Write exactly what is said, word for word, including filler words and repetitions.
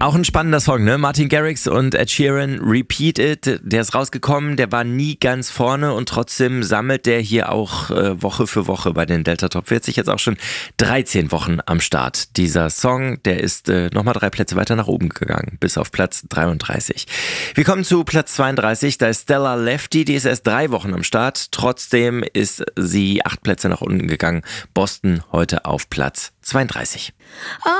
Auch ein spannender Song, ne? Martin Garrix und Ed Sheeran, Repeat It. Der ist rausgekommen, der war nie ganz vorne und trotzdem sammelt der hier auch äh, Woche für Woche bei den Delta Top vierzig. Jetzt auch schon dreizehn Wochen am Start. Dieser Song, der ist äh, nochmal drei Plätze weiter nach oben gegangen, bis auf Platz dreiunddreißig. Wir kommen zu Platz zweiunddreißig, da ist Stella Lefty, die ist erst drei Wochen am Start. Trotzdem ist sie acht Plätze nach unten gegangen. Boston heute auf Platz zweiunddreißig.